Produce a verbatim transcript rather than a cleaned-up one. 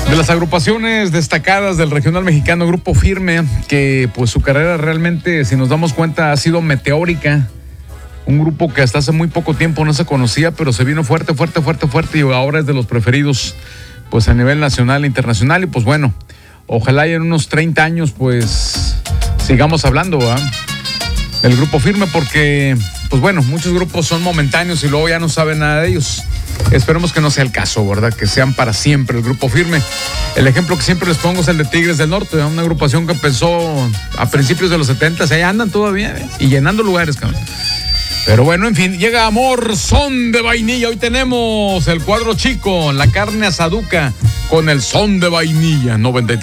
De las agrupaciones destacadas del regional mexicano, Grupo Firme, que pues su carrera realmente, si nos damos cuenta, ha sido meteórica. Un grupo que hasta hace muy poco tiempo no se conocía, pero se vino fuerte, fuerte, fuerte, fuerte y ahora es de los preferidos pues a nivel nacional e internacional. Y pues bueno, ojalá y en unos treinta años pues sigamos hablando ¿eh? del Grupo Firme, porque pues bueno, muchos grupos son momentáneos y luego ya no saben nada de ellos. Esperemos que no sea el caso, ¿verdad? Que sean para siempre el Grupo Firme. El ejemplo que siempre les pongo es el de Tigres del Norte, ¿eh? Una agrupación que empezó a principios de los setenta, ahí andan todavía ¿eh? y llenando lugares, cabrón. Pero bueno, en fin, llega Amor, Son de Vainilla. Hoy tenemos el cuadro chico, la carne asaduca con el Son de Vainilla noventa y tres.